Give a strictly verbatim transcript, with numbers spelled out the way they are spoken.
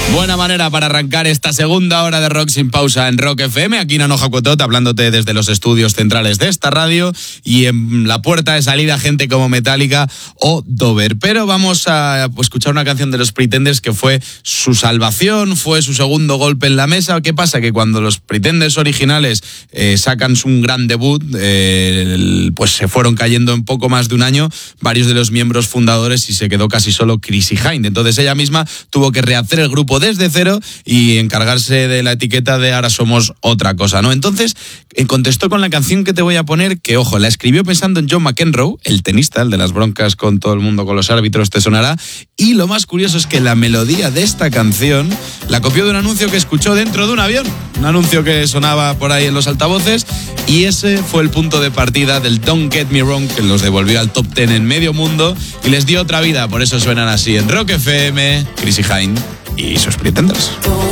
Buena manera para arrancar esta segunda hora de Rock sin pausa en Rock F M, aquí Nano Jacotot, hablándote desde los estudios centrales de esta radio, y en la puerta de salida gente como Metallica o Dover. Pero vamos a escuchar una canción de los Pretenders que fue su salvación, fue su segundo golpe en la mesa. ¿Qué pasa? Que cuando los Pretenders originales eh, sacan un gran debut, eh, pues se fueron cayendo en poco más de un año varios de los miembros fundadores y se quedó casi solo Chrissie Hynde. Entonces ella misma tuvo que rehacer el grupo desde cero y encargarse de la etiqueta de ahora somos otra cosa, ¿no? Entonces contestó con la canción que te voy a poner, que ojo, la escribió pensando en John McEnroe, el tenista, el de las broncas con todo el mundo, con los árbitros, te sonará, y lo más curioso es que la melodía de esta canción la copió de un anuncio que escuchó dentro de un avión, un anuncio que sonaba por ahí en los altavoces, y ese fue el punto de partida del Don't Get Me Wrong, que los devolvió al top ten en medio mundo y les dio otra vida. Por eso suenan así en Rock F M, Chrissie Hynde y sus Pretenders.